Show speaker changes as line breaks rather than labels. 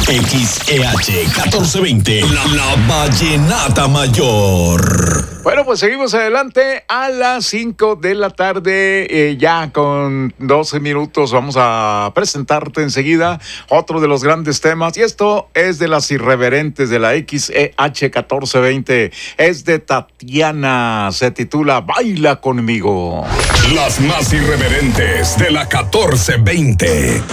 XEH 1420, la Vallenata Mayor.
Bueno, pues seguimos adelante a las 5 de la tarde, ya con 12 minutos vamos a presentarte enseguida otro de los grandes temas, y esto es de las irreverentes de la XEH 1420, es de Tatiana, se titula Baila conmigo.
Las más irreverentes de la 1420.